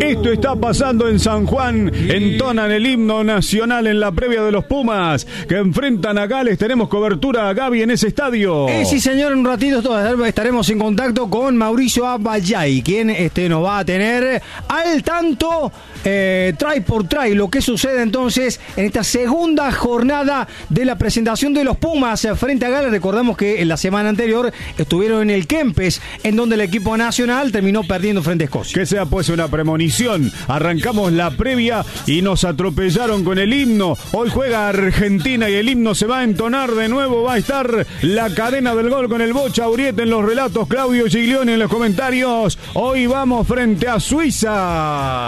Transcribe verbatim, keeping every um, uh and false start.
Esto está pasando en San Juan. Entonan el himno nacional en la previa de los Pumas que enfrentan a Gales. Tenemos cobertura a Gaby en ese estadio. Eh, sí, señor, en un ratito estaremos en contacto con Mauricio Abayay, quien este, nos va a tener al tanto eh, try por try lo que sucede entonces en esta segunda jornada de la presentación de los Pumas frente a Gales. Recordamos que en la semana anterior estuvieron en el Kempes, en donde el equipo nacional terminó perdiendo frente a Escocia. Que sea pues una premonición. Arrancamos la previa y nos atropellaron con el himno. Hoy juega Argentina y el himno se va a entonar de nuevo. Va a estar la cadena del gol con el Bocha Uriete en los relatos, Claudio Giglioni en los comentarios. Hoy vamos frente a Suiza.